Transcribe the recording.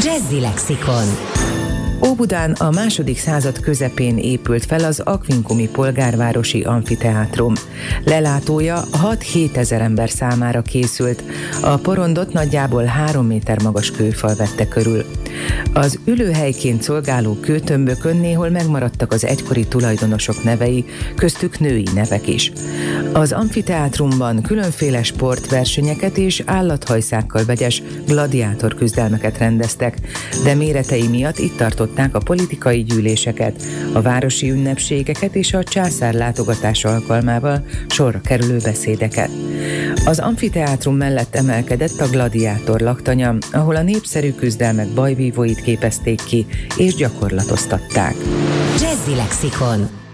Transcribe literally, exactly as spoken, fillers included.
Jazzy Lexikon. Óbudán a második század közepén épült fel az Aquincumi polgárvárosi amfiteátrum. Lelátója hat-hét ezer ember számára készült, a porondot nagyjából három méter magas kőfal vette körül. Az ülőhelyként szolgáló kőtömbökön néhol megmaradtak az egykori tulajdonosok nevei, köztük női nevek is. Az amfiteátrumban különféle sportversenyeket és állathajszákkal vegyes gladiátor küzdelmeket rendeztek, de méretei miatt itt tartották a politikai gyűléseket, a városi ünnepségeket és a császár látogatása alkalmával sorra kerülő beszédeket. Az amfiteátrum mellett emelkedett a gladiátor laktanya, ahol a népszerű küzdelmek bajvívóit képezték ki és gyakorlatoztatták. Jazzy Lexikon.